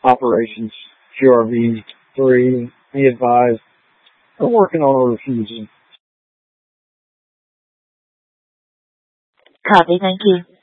operations, QRV3, be advised. I'm working on a refusal. Copy. Thank you.